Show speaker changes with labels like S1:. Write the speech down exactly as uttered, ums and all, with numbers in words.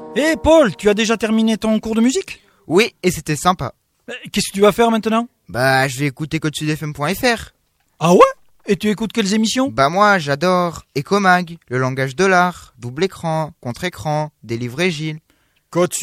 S1: Hé Paul, tu as déjà terminé ton cours de musique?
S2: Oui, et c'était sympa.
S1: Qu'est-ce que tu vas faire maintenant?
S2: Bah, je vais écouter code sud f m point f r.
S1: Ah ouais? Et tu écoutes quelles émissions?
S2: Bah moi, j'adore Ecomag, le langage de l'art, double écran, contre-écran, Délivrer Gilles.
S1: Code